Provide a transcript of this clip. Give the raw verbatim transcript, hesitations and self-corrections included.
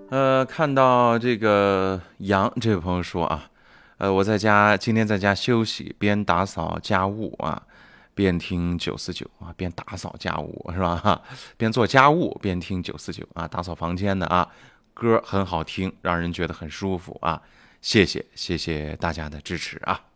呃，看到这个杨这位朋友说啊，呃，我在家今天在家休息，边打扫家务啊，边听九四九啊，边打扫家务是吧？哈，边做家务边听九四九啊，打扫房间的啊，歌很好听，让人觉得很舒服啊。谢谢谢谢大家的支持啊。